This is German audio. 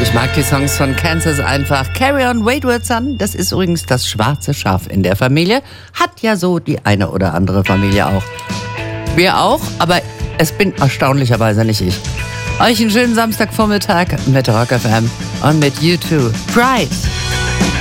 Ich mag die Songs von Kansas einfach. Carry on, Wayward Son, das ist übrigens das schwarze Schaf in der Familie. Hat ja so die eine oder andere Familie auch. Wir auch, aber es bin erstaunlicherweise nicht ich. Euch einen schönen Samstagvormittag mit Rock FM und mit U2. Pride.